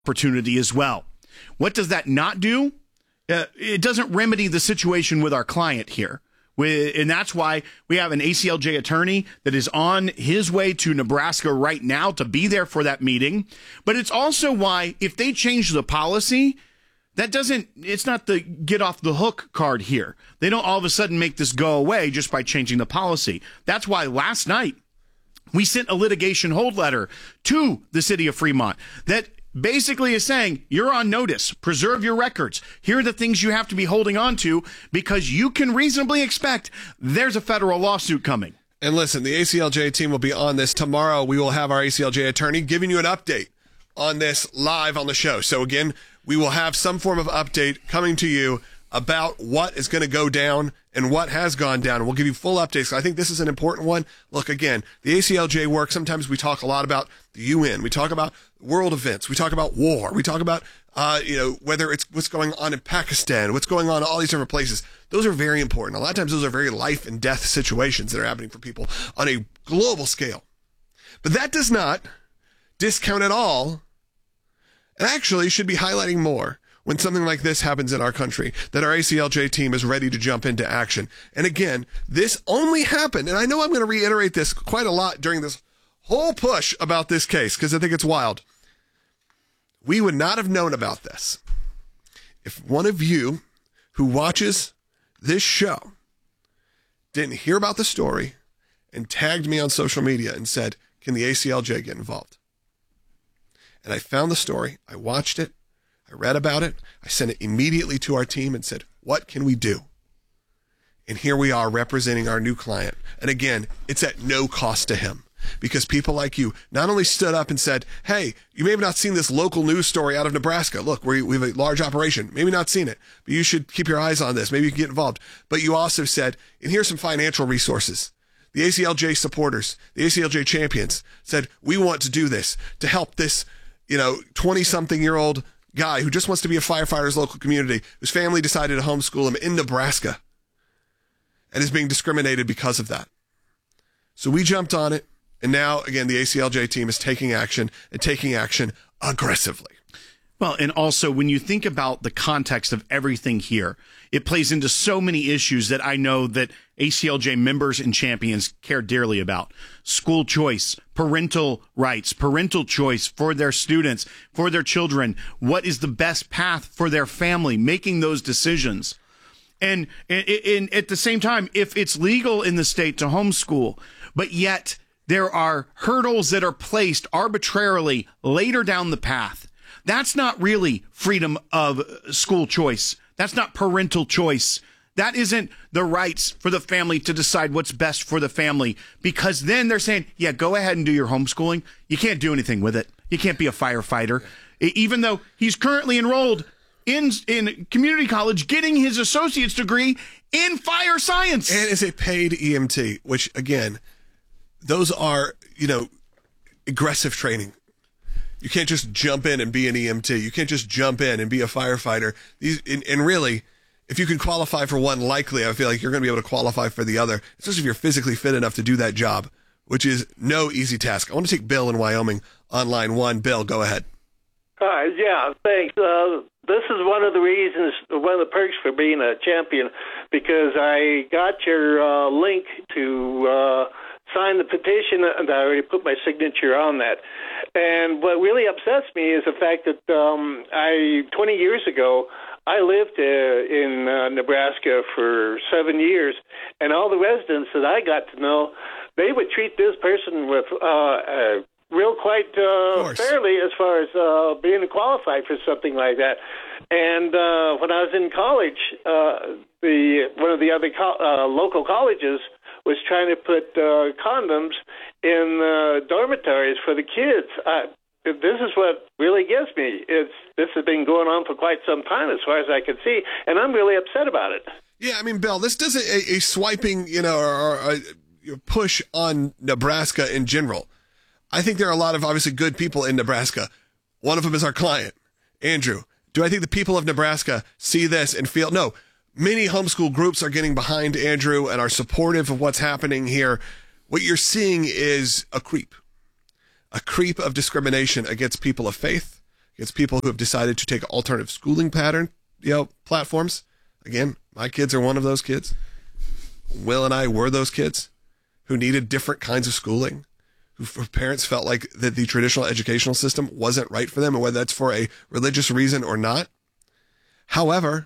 opportunity as well. What does that not do? It doesn't remedy the situation with our client here. And that's why we have an ACLJ attorney that is on his way to Nebraska right now to be there for that meeting. But it's also why if they change the policy, it's not the get off the hook card here. They don't all of a sudden make this go away just by changing the policy. That's why last night we sent a litigation hold letter to the city of Fremont that basically is saying you're on notice. Preserve your records. Here are the things you have to be holding on to because you can reasonably expect there's a federal lawsuit coming. And listen, the ACLJ team will be on this tomorrow. We will have our ACLJ attorney giving you an update on this live on the show. So again, we will have some form of update coming to you about what is going to go down and what has gone down. And we'll give you full updates. I think this is an important one. Look, again, the ACLJ work, sometimes we talk a lot about the UN. We talk about world events. We talk about war. We talk about, whether it's what's going on in Pakistan, what's going on in all these different places. Those are very important. A lot of times those are very life and death situations that are happening for people on a global scale. But that does not discount at all, and actually should be highlighting more when something like this happens in our country, that our ACLJ team is ready to jump into action. And again, this only happened, and I know I'm going to reiterate this quite a lot during this whole push about this case, because I think it's wild. We would not have known about this if one of you who watches this show didn't hear about the story and tagged me on social media and said, can the ACLJ get involved? And I found the story, I watched it, I read about it, I sent it immediately to our team and said, what can we do? And here we are representing our new client. And again, it's at no cost to him because people like you not only stood up and said, hey, you may have not seen this local news story out of Nebraska. Look, we have a large operation. Maybe not seen it, but you should keep your eyes on this. Maybe you can get involved. But you also said, and here's some financial resources. The ACLJ supporters, the ACLJ champions said, we want to do this to help this, 20-something-year-old guy who just wants to be a firefighter in his local community, whose family decided to homeschool him in Nebraska and is being discriminated because of that. So we jumped on it, and now, again, the ACLJ team is taking action and taking action aggressively. Well, and also when you think about the context of everything here, it plays into so many issues that I know that ACLJ members and champions care dearly about. School choice, parental rights, parental choice for their students, for their children. What is the best path for their family, making those decisions. And at the same time, if it's legal in the state to homeschool, but yet there are hurdles that are placed arbitrarily later down the path, that's not really freedom of school choice. That's not parental choice. That isn't the rights for the family to decide what's best for the family, because then they're saying, yeah, go ahead and do your homeschooling. You can't do anything with it. You can't be a firefighter. Even though he's currently enrolled in community college getting his associate's degree in fire science. And is a paid EMT, which, again, those are, aggressive training. You can't just jump in and be an EMT. You can't just jump in and be a firefighter. And really, if you can qualify for one, likely I feel like you're going to be able to qualify for the other, especially if you're physically fit enough to do that job, which is no easy task. I want to take Bill in Wyoming on line one. Bill, go ahead. Yeah, thanks. This is one of the perks for being a champion, because I got your link to sign the petition, and I already put my signature on that. And what really upsets me is the fact that 20 years ago, I lived in Nebraska for 7 years, and all the residents that I got to know, they would treat this person with quite fairly as far as being qualified for something like that. And when I was in college, one of the other local colleges was trying to put condoms in dormitories for the kids. This is what really gets me. This has been going on for quite some time as far as I can see, and I'm really upset about it. Yeah, I mean, Bill, this doesn't a swiping, or a push on Nebraska in general. I think there are a lot of obviously good people in Nebraska. One of them is our client, Andrew. Do I think the people of Nebraska see this and feel, no, many homeschool groups are getting behind Andrew and are supportive of what's happening here. What you're seeing is a creep of discrimination against people of faith, against people who have decided to take alternative schooling platforms. Again, my kids are one of those kids. Will and I were those kids who needed different kinds of schooling, who parents felt like that the traditional educational system wasn't right for them, and whether that's for a religious reason or not. However,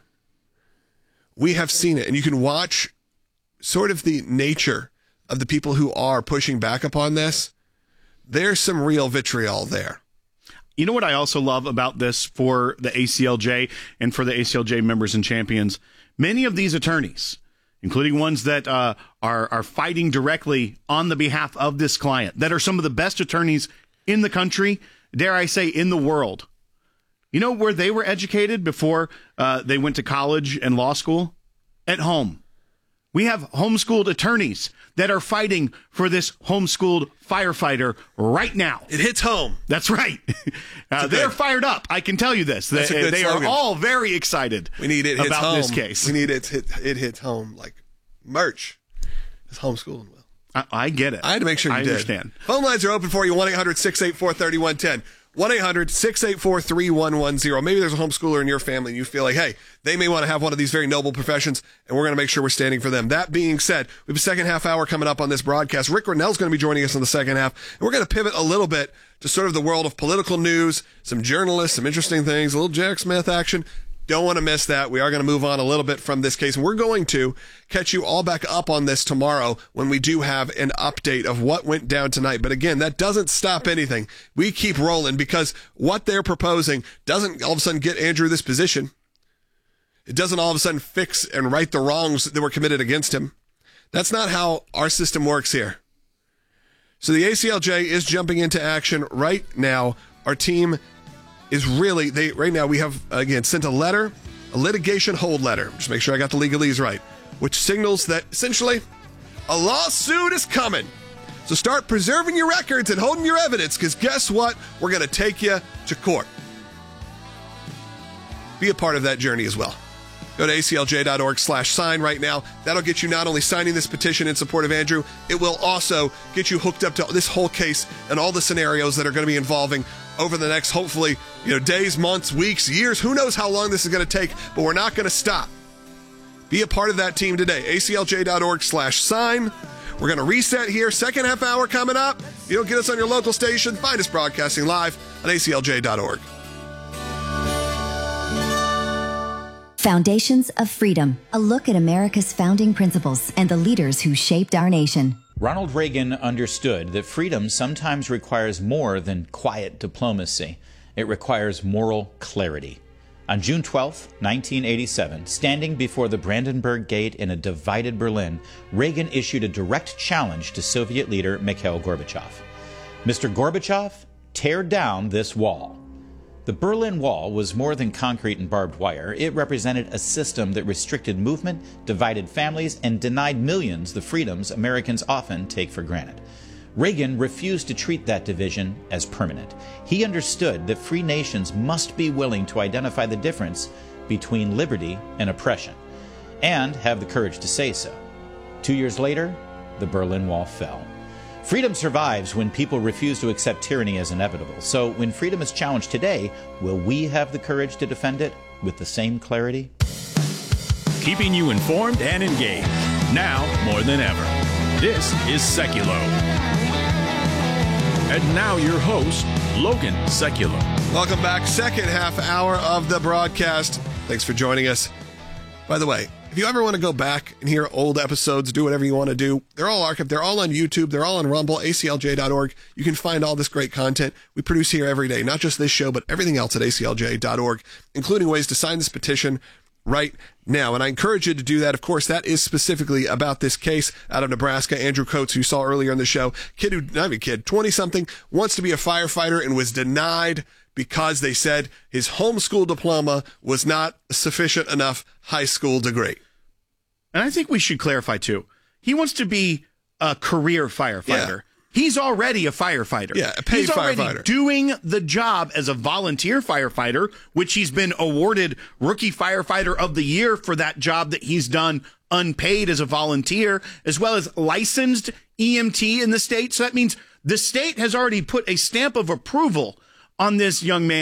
we have seen it, and you can watch sort of the nature of the people who are pushing back upon this. There's some real vitriol there. You know what I also love about this for the ACLJ and for the ACLJ members and champions? Many of these attorneys, including ones that are fighting directly on the behalf of this client, that are some of the best attorneys in the country, dare I say, in the world. You know where they were educated before they went to college and law school? At home. We have homeschooled attorneys that are fighting for this homeschooled firefighter right now. It hits home. That's right. They're fired up. I can tell you this. They are all very excited we need it about home. This case. We need it hits home like merch. It's homeschooling, Will. I get it. I had to make sure you I did. Understand. Phone lines are open for you, 1-800-684-3110. 1-800-684-3110. Maybe there's a homeschooler in your family and you feel like, hey, they may want to have one of these very noble professions, and we're going to make sure we're standing for them. That being said, we have a second half hour coming up on this broadcast. Rick Rennell's going to be joining us in the second half, and we're going to pivot a little bit to sort of the world of political news, some journalists, some interesting things, a little Jack Smith action. Don't want to miss that. We are going to move on a little bit from this case, and we're going to catch you all back up on this tomorrow when we do have an update of what went down tonight. But again, that doesn't stop anything. We keep rolling because what they're proposing doesn't all of a sudden get Andrew this position. It doesn't all of a sudden fix and right the wrongs that were committed against him. That's not how our system works here. So the ACLJ is jumping into action right now. Our team is really, right now we have, again, sent a letter, a litigation hold letter, just make sure I got the legalese right, which signals that essentially a lawsuit is coming. So start preserving your records and holding your evidence, because guess what? We're going to take you to court. Be a part of that journey as well. Go to aclj.org/sign right now. That'll get you not only signing this petition in support of Andrew, it will also get you hooked up to this whole case and all the scenarios that are going to be involving over the next, hopefully, days, months, weeks, years. Who knows how long this is going to take, but we're not going to stop. Be a part of that team today. aclj.org/sign. We're going to reset here. Second half hour coming up. If you don't get us on your local station, find us broadcasting live on aclj.org. Foundations of Freedom, a look at America's founding principles and the leaders who shaped our nation. Ronald Reagan understood that freedom sometimes requires more than quiet diplomacy. It requires moral clarity. On June 12, 1987, standing before the Brandenburg Gate in a divided Berlin, Reagan issued a direct challenge to Soviet leader Mikhail Gorbachev. Mr. Gorbachev, tear down this wall. The Berlin Wall was more than concrete and barbed wire. It represented a system that restricted movement, divided families, and denied millions the freedoms Americans often take for granted. Reagan refused to treat that division as permanent. He understood that free nations must be willing to identify the difference between liberty and oppression, and have the courage to say so. 2 years later, the Berlin Wall fell. Freedom survives when people refuse to accept tyranny as inevitable. So when freedom is challenged today, will we have the courage to defend it with the same clarity? Keeping you informed and engaged, now more than ever. This is Seculo. And now your host, Logan Seculo. Welcome back. Second half hour of the broadcast. Thanks for joining us. By the way, if you ever want to go back and hear old episodes, do whatever you want to do, they're all archived. They're all on YouTube. They're all on Rumble, aclj.org. You can find all this great content we produce here every day, not just this show, but everything else at aclj.org, including ways to sign this petition right now. And I encourage you to do that. Of course, that is specifically about this case out of Nebraska. Andrew Coates, who you saw earlier in the show, 20-something, wants to be a firefighter and was denied because they said his homeschool diploma was not a sufficient enough high school degree. And I think we should clarify, too. He wants to be a career firefighter. Yeah. He's already a firefighter. Yeah, a paid he's already firefighter. Doing the job as a volunteer firefighter, which he's been awarded Rookie Firefighter of the Year for that job that he's done unpaid as a volunteer, as well as licensed EMT in the state. So that means the state has already put a stamp of approval on this young man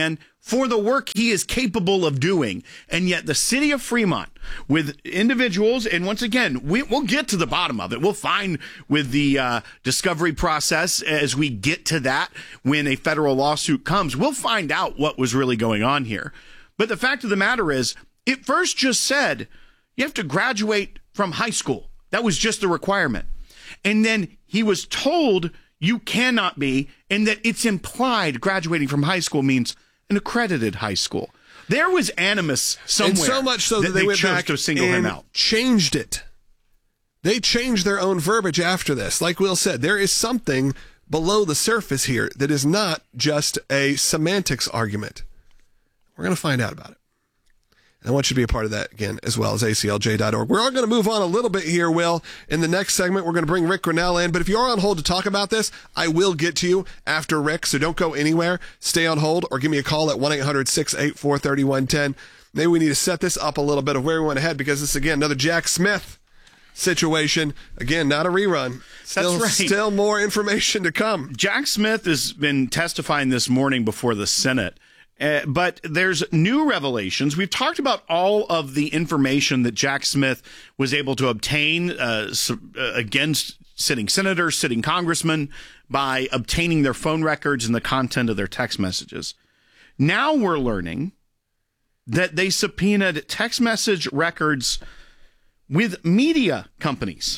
for the work he is capable of doing. And yet the city of Fremont, with individuals, and once again, we'll get to the bottom of it. We'll find with the discovery process as we get to that, when a federal lawsuit comes, we'll find out what was really going on here. But the fact of the matter is, it first just said you have to graduate from high school. That was just the requirement. And then he was told you cannot be, and that it's implied graduating from high school means an accredited high school. There was animus somewhere. And so much so that they went back to single him out. Changed it. They changed their own verbiage after this. Like Will said, there is something below the surface here that is not just a semantics argument. We're going to find out about it. And I want you to be a part of that again, as well as ACLJ.org. We're all going to move on a little bit here, Will. In the next segment, we're going to bring Rick Grinnell in. But if you are on hold to talk about this, I will get to you after Rick. So don't go anywhere. Stay on hold or give me a call at 1-800-684-3110. Maybe we need to set this up a little bit of where we want to head, because this is, again, another Jack Smith situation. Again, not a rerun. That's right. Still more information to come. Jack Smith has been testifying this morning before the Senate. But there's new revelations. We've talked about all of the information that Jack Smith was able to obtain against sitting senators, sitting congressmen, by obtaining their phone records and the content of their text messages. Now we're learning that they subpoenaed text message records with media companies.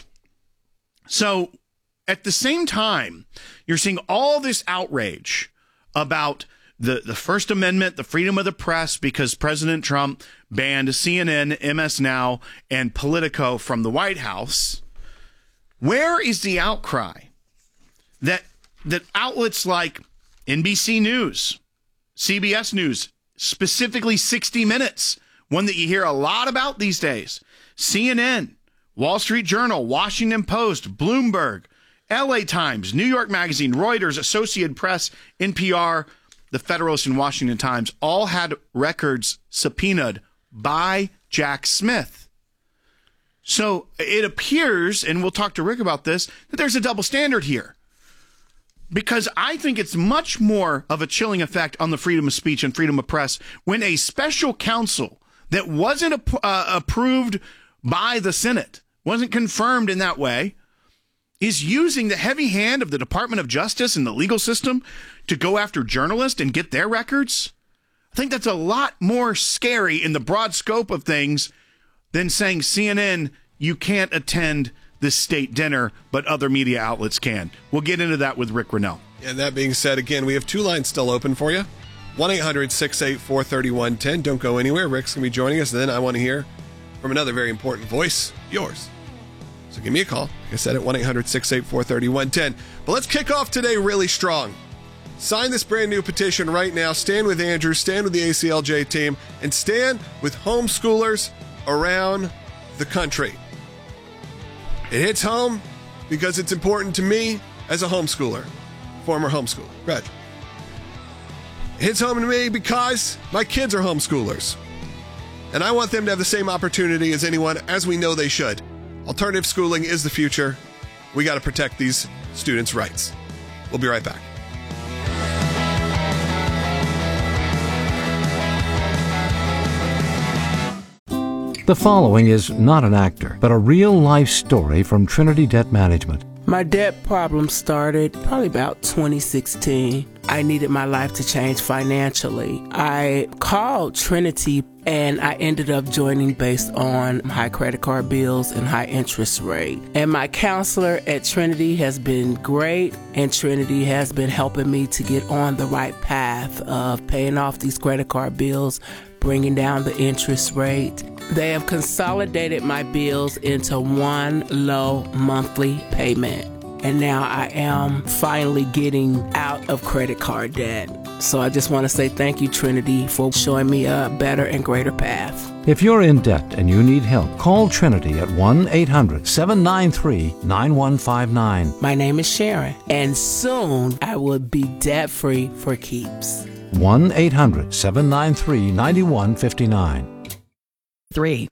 So at the same time, you're seeing all this outrage about the First Amendment, the freedom of the press, because President Trump banned CNN, MS Now, and Politico from the White House. Where is the outcry that outlets like NBC News, CBS News, specifically 60 Minutes, one that you hear a lot about these days, CNN, Wall Street Journal, Washington Post, Bloomberg, LA Times, New York Magazine, Reuters, Associated Press, NPR, the Federalist, and Washington Times, all had records subpoenaed by Jack Smith. So it appears, and we'll talk to Rick about this, that there's a double standard here. Because I think it's much more of a chilling effect on the freedom of speech and freedom of press when a special counsel that wasn't approved by the Senate, wasn't confirmed in that way, is using the heavy hand of the Department of Justice and the legal system to go after journalists and get their records. I think that's a lot more scary in the broad scope of things than saying, CNN, you can't attend this state dinner, but other media outlets can. We'll get into that with Rick Grinnell. And that being said, again, we have two lines still open for you. 1-800-684-3110. Don't go anywhere. Rick's going to be joining us. Then I want to hear from another very important voice, yours. So give me a call. Like I said, at 1-800-684-3110. But let's kick off today really strong. Sign this brand new petition right now. Stand with Andrew, stand with the ACLJ team, and stand with homeschoolers around the country. It hits home because it's important to me as a homeschooler, former homeschooler, graduate. It hits home to me because my kids are homeschoolers. And I want them to have the same opportunity as anyone, as we know they should. Alternative schooling is the future. We got to protect these students' rights. We'll be right back. The following is not an actor, but a real-life story from Trinity Debt Management. My debt problem started probably about 2016. I needed my life to change financially. I called Trinity and I ended up joining based on high credit card bills and high interest rate. And my counselor at Trinity has been great, and Trinity has been helping me to get on the right path of paying off these credit card bills, bringing down the interest rate. They have consolidated my bills into one low monthly payment. And now I am finally getting out of credit card debt. So I just want to say thank you, Trinity, for showing me a better and greater path. If you're in debt and you need help, call Trinity at 1-800-793-9159. My name is Sharon, and soon I will be debt-free for keeps. 1-800-793-9159. 3.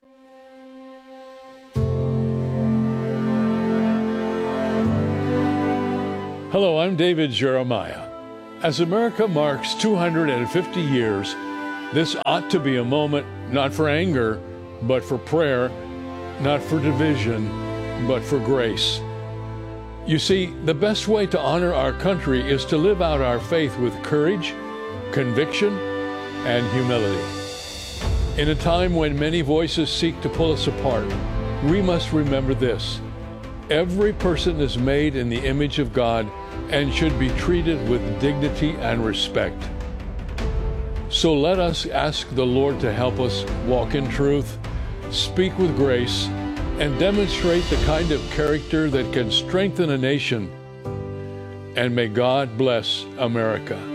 Hello, I'm David Jeremiah. As America marks 250 years, this ought to be a moment not for anger, but for prayer, not for division, but for grace. You see, the best way to honor our country is to live out our faith with courage, conviction, and humility. In a time when many voices seek to pull us apart, we must remember this: every person is made in the image of God and should be treated with dignity and respect. So let us ask the Lord to help us walk in truth, speak with grace, and demonstrate the kind of character that can strengthen a nation. And may God bless America.